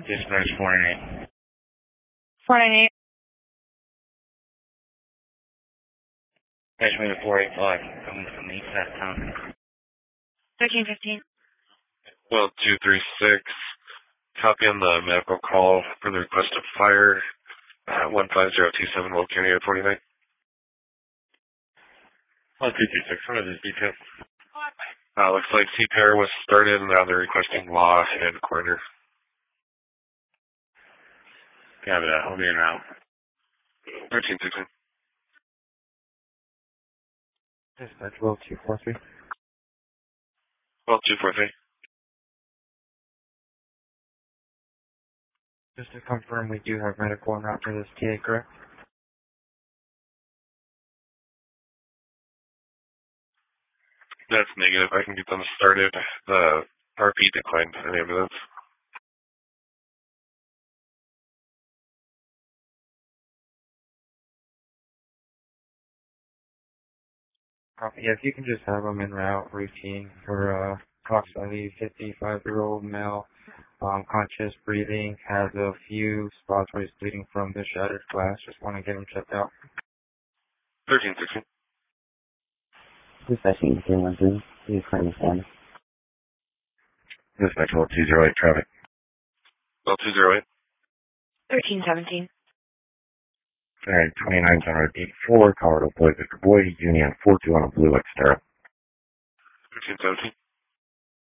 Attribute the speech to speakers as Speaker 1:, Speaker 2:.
Speaker 1: Dispatch 498.
Speaker 2: 498.
Speaker 1: Dispatch 485. Coming from the east side of town.
Speaker 2: 1315.
Speaker 3: Well, 236. Copy on the medical call for the request of fire. 15027 Will County at 49.
Speaker 1: 1226. What are the details?
Speaker 3: Looks like CPAR was started and now they're requesting law and coroner.
Speaker 1: Copy that. I'll be en route.
Speaker 3: 1316.
Speaker 4: Dispatch 12243.
Speaker 3: 12243.
Speaker 4: Just to confirm, we do have medical en route for this TA, correct?
Speaker 3: That's negative. I can get them started. The RP declined an ambulance.
Speaker 4: Yeah, if you can just have them en route, routine for approximately 55-year-old male, conscious breathing, has a few spots where he's bleeding from the shattered glass. Just want to get him checked out.
Speaker 3: 1316.
Speaker 5: Dispatch 313. Please claim stand.
Speaker 1: Dispatch 208 traffic.
Speaker 3: 208.
Speaker 2: 1317.
Speaker 1: Alright, 2984, Colorado Boy, Victor Boy, Union 42 on a blue Xterra.
Speaker 3: 1317.